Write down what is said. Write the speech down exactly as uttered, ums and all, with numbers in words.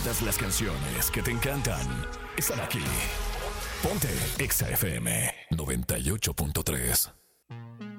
Todas las canciones que te encantan están aquí. Ponte Exa F M noventa y ocho punto tres.